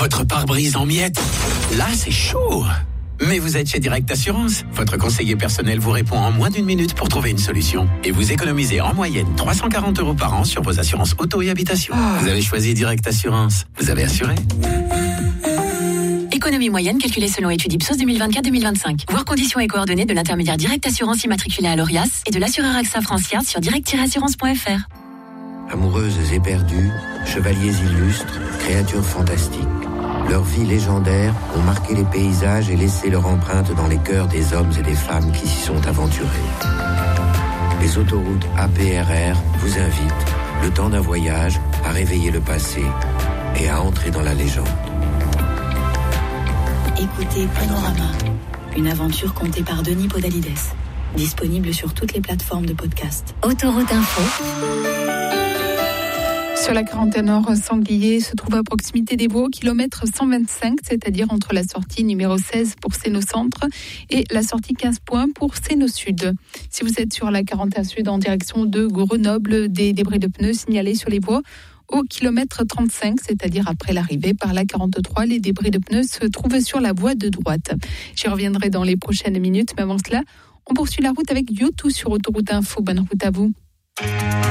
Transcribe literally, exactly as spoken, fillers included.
Votre pare-brise en miettes. Là, c'est chaud. Mais vous êtes chez Direct Assurance. Votre conseiller personnel vous répond en moins d'une minute pour trouver une solution. Et vous économisez en moyenne trois cent quarante euros par an sur vos assurances auto et habitation. Oh. Vous avez choisi Direct Assurance. Vous avez assuré. Économie moyenne calculée selon étude Ipsos deux mille vingt-quatre deux mille vingt-cinq. Voir conditions et coordonnées de l'intermédiaire Direct Assurance immatriculé à l'Orias et de l'assureur A X A Francière sur direct tiret assurance point f r. Amoureuses éperdues, chevaliers illustres, créatures fantastiques. Leurs vies légendaires ont marqué les paysages et laissé leur empreinte dans les cœurs des hommes et des femmes qui s'y sont aventurés. Les autoroutes A P R R vous invitent, le temps d'un voyage, à réveiller le passé et à entrer dans la légende. Écoutez Panorama, une aventure contée par Denis Podalides. Disponible sur toutes les plateformes de podcast. Autoroute Info. Sur la quarantaine nord, Sanglier se trouve à proximité des Vaux, kilomètre cent vingt-cinq, c'est-à-dire entre la sortie numéro seize pour Séno-Centre et la sortie quinze points pour Séno-Sud. Si vous êtes sur la quarantaine sud en direction de Grenoble, des débris de pneus signalés sur les voies au kilomètre trente-cinq, c'est-à-dire après l'arrivée par la quarante-trois. Les débris de pneus se trouvent sur la voie de droite. J'y reviendrai dans les prochaines minutes, mais avant cela, on poursuit la route avec Yotou sur Autoroute Info. Bonne route à vous.